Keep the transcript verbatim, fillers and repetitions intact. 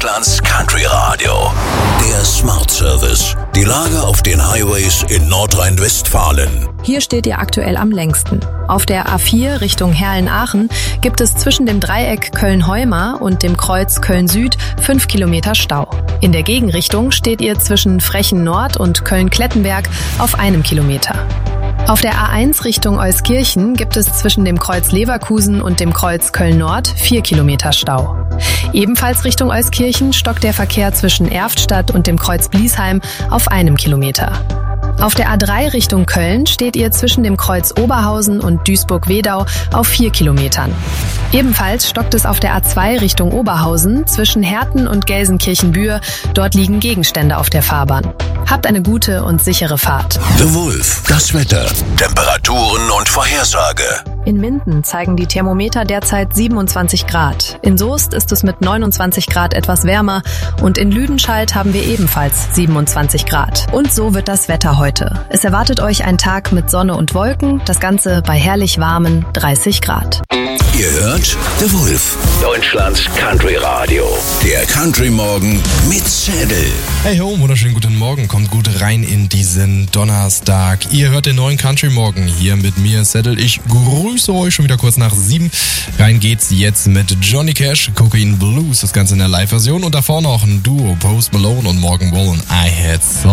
Deutschlands Country Radio. Der Smart Service. Die Lage auf den Highways in Nordrhein-Westfalen. Hier steht ihr aktuell am längsten. Auf der A vier Richtung Herrlen-Aachen gibt es zwischen dem Dreieck Köln-Heumar und dem Kreuz Köln-Süd fünf Kilometer Stau. In der Gegenrichtung steht ihr zwischen Frechen-Nord und Köln-Klettenberg auf einem Kilometer. Auf der A eins Richtung Euskirchen gibt es zwischen dem Kreuz Leverkusen und dem Kreuz Köln-Nord vier Kilometer Stau. Ebenfalls Richtung Euskirchen stockt der Verkehr zwischen Erftstadt und dem Kreuz Bliesheim auf einem Kilometer. Auf der A drei Richtung Köln steht ihr zwischen dem Kreuz Oberhausen und Duisburg-Wedau auf vier Kilometern. Ebenfalls stockt es auf der A zwei Richtung Oberhausen zwischen Herten und Gelsenkirchen-Bühr. Dort liegen Gegenstände auf der Fahrbahn. Habt eine gute und sichere Fahrt. The Wolf, das Wetter, Temperaturen und Vorhersage. In Minden zeigen die Thermometer derzeit siebenundzwanzig Grad. In Soest ist es mit neunundzwanzig Grad etwas wärmer und in Lüdenscheid haben wir ebenfalls siebenundzwanzig Grad. Und so wird das Wetter heute. Es erwartet euch ein Tag mit Sonne und Wolken, das Ganze bei herrlich warmen dreißig Grad. Ihr hört The Wolf, Deutschlands Country Radio. Der Country Morgen mit Sädel. Hey ho, wunderschönen guten Morgen. Kommt gut rein in diesen Donnerstag. Ihr hört den neuen Country Morgen hier mit mir, Sädel. Ich grüße euch schon wieder kurz nach sieben. Rein geht's jetzt mit Johnny Cash, Cocaine Blues, das Ganze in der Live-Version. Und davor noch ein Duo, Post Malone und Morgan Wallen. I Had So